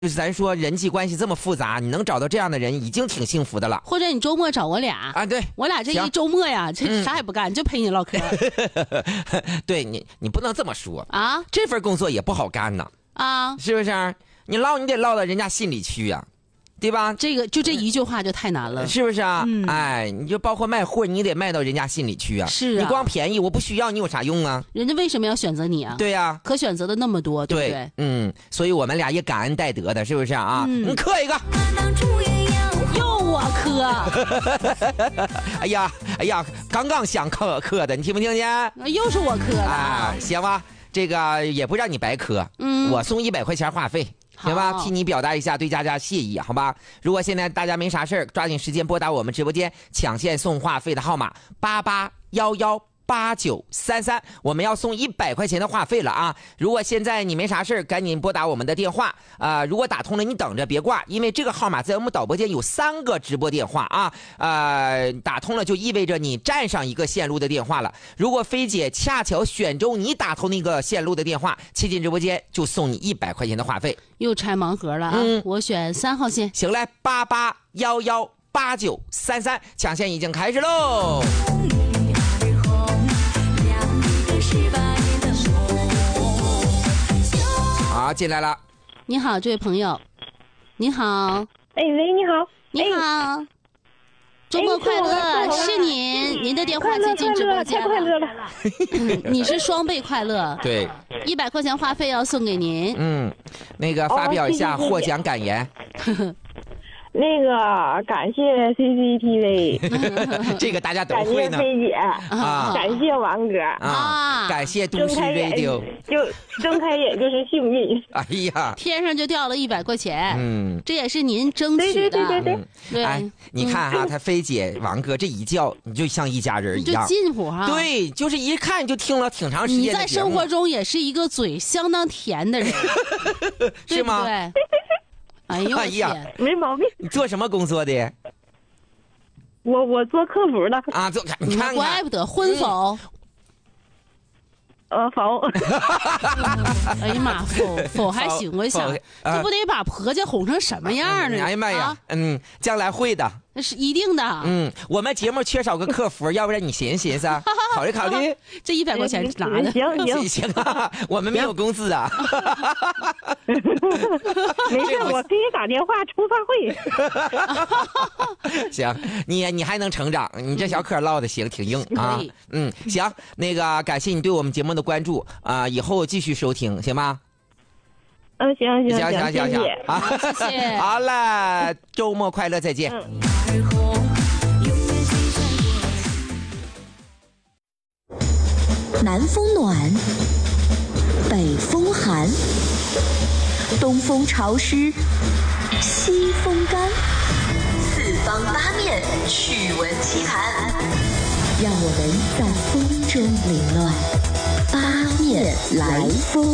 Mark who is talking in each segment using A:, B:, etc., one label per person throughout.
A: 就是咱说人际关系这么复杂，你能找到这样的人已经挺幸福的了。
B: 或者你周末找我俩
A: 啊，对，
B: 我俩这一周末呀，这啥也不干，就陪你唠嗑。
A: 对你不能这么说
B: 啊，
A: 这份工作也不好干呐。
B: 啊，
A: 是不是？你得唠到人家心里去呀，对吧？
B: 这一句话就太难了，
A: 是不是啊？哎，你就包括卖货，你得卖到人家心里去啊。
B: 是啊，
A: 你光便宜，我不需要，你有啥用啊？
B: 人家为什么要选择你啊？
A: 对呀，
B: 可选择的那么多，对不对？
A: 所以我们俩也感恩戴德的，是不是啊？你磕一个。
B: 又我磕。
A: 哎呀，刚想磕的，你听不听见？
B: 又是我磕的
A: 啊，行吧。这个也不让你白磕，我送100块钱话费，行吧？替你表达一下对佳佳谢意，好吧？如果现在大家没啥事儿，抓紧时间拨打我们直播间抢现送话费的号码88118933，我们要送100块钱的话费了啊！如果现在你没啥事儿，赶紧拨打我们的电话如果打通了，你等着别挂，因为这个号码在我们导播间有3个直播电话啊打通了就意味着你占上一个线路的电话了。如果菲姐恰巧选中你打通那个线路的电话，切进直播间就送你100块钱的话费。
B: 又拆盲盒了啊！我选3号线。
A: 行嘞，88118933，抢线已经开始喽。好，进来了。
B: 你好，这位朋友。你好。
C: 哎喂，你好。
B: 你好。周末快乐，是您的电话接进直播间了。
C: 太快乐了。
B: 你是双倍快乐。
A: 对。
B: 100块钱话费要送给您。
A: 那个发表一下获奖感言。
C: 那个感谢 CCTV，
A: 这个大家都会呢。
C: 感谢菲姐感谢王哥
A: 感谢都市 radio，
C: 就睁开眼就是幸运。
A: 哎呀，
B: 天上就掉了100块钱，这也是您争取的。
C: 对。
A: 哎，你看哈，他菲姐、王哥这一叫，你就像一家人一样，
B: 就近乎哈。
A: 对，就是一看就听了挺长时间的节目。
B: 你在生活中也是一个嘴相当甜的人，
A: 是吗？
B: 对。哎呦，
C: 没毛病。
A: 你做什么工作的？
C: 我做客服的
A: 啊，你看看，
B: 怪不得婚否？
C: 否。
B: 哎呀妈，否还行，我想这不得把婆家哄成什么样呢？
A: 哎呀妈呀，将来会的。
B: 那是一定的。
A: 我们节目缺少个客服，要不然你寻思寻思，考虑考虑。
B: 这100块钱拿的。
C: 行
A: 啊，我们没有工资啊。
C: 没事，我给你打电话出发
A: 会。行，你还能成长，你这小嗑唠的行，挺硬啊。行，那个感谢你对我们节目的关注以后继续收听，行吗？
C: 行，
A: 谢谢。
B: 好，谢谢。
A: 好了，周末快乐，再见。
D: 南风暖，北风寒，东风潮湿，西风干，四方八面趣闻奇谈，让我们在风中凌乱，八面来风。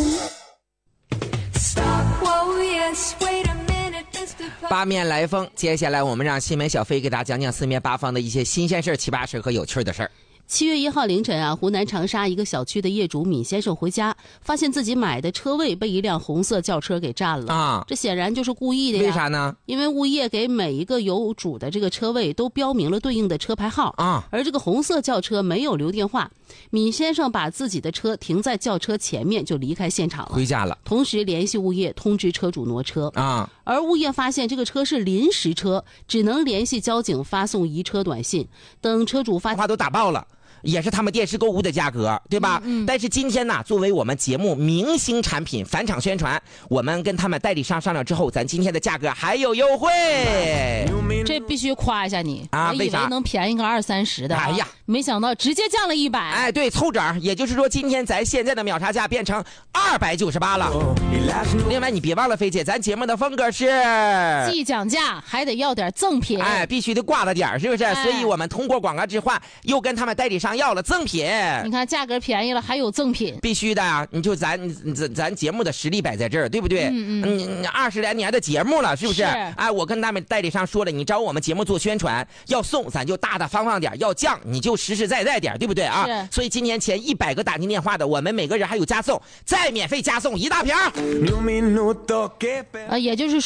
A: 八面来风，接下来我们让新闻小飞给大家讲讲四面八方的一些新鲜事、奇葩事和有趣的事儿。
B: 7月1号凌晨湖南长沙一个小区的业主闵先生回家，发现自己买的车位被一辆红色轿车给占了这显然就是故意的呀。
A: 为啥呢？
B: 因为物业给每一个有主的这个车位都标明了对应的车牌号而这个红色轿车没有留电话。闵先生把自己的车停在轿车前面就离开现场了，
A: 回家了，
B: 同时联系物业通知车主挪车而物业发现这个车是临时车，只能联系交警发送移车短信，等车主发
A: 话都打爆了，也是他们电视购物的价格，对吧？但是今天呢，作为我们节目明星产品返场宣传，我们跟他们代理商商量之后，咱今天的价格还有优惠。
B: 这必须夸一下你
A: 啊！
B: 我以为能便宜个20-30的，
A: 哎呀，
B: 没想到直接降了100。
A: 哎，对，凑整，也就是说今天咱现在的秒杀价变成298了。另外你别忘了，菲姐，咱节目的风格是
B: 既讲价还得要点赠品，
A: 哎，必须得挂了点，是不是？所以我们通过广告置换，又跟他们代理商上要了赠品。
B: 你看价格便宜了，还有赠品，
A: 必须的啊！你就咱节目的实力摆在这儿，对不对？你20来年的节目了，是不是？哎，我跟他们代理商说了，你找我们节目做宣传，要送咱就大大方方点，要降你就实实在在点，对不对啊？所以今年前100个打进电话的，我们每个人还有加送，再免费加送1大瓶。
B: 也就是